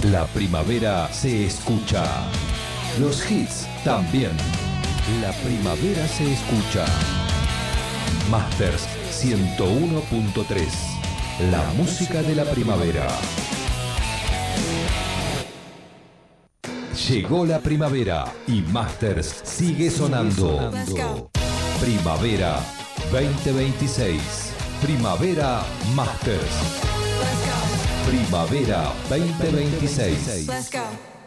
La primavera se escucha. Los hits también. La primavera se escucha. Masters 101.3. La música de la primavera. Llegó la primavera y Masters sigue sonando. Primavera 2026. Primavera Masters. Primavera 2026.